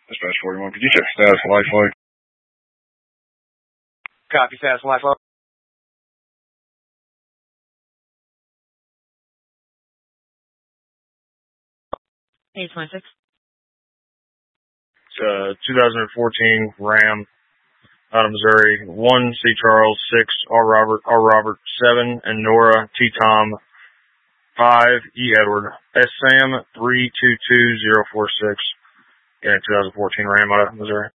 Dispatch 41, could you check status of life flight? Copy, status of life flight. 826. It's 2014 Ram out of Missouri. 1 C Charles, 6 R Robert, 7 and Nora T Tom, 5 E Edward, S Sam 322046. Yeah, 2014 Ram out of Missouri.